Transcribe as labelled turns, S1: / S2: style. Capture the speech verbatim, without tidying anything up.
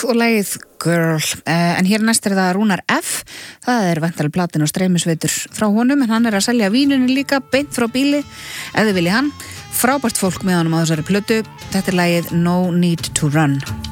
S1: og lagið Girl, uh, en hér næst er það Rúnar F. Það er væntanlega platin og streymisveitur frá honum, en hann er að selja vínunni líka beint frá bíli, ef þið vilji hann. Frábært fólk með honum á þessari plötu. Þetta er lagið No Need to Run.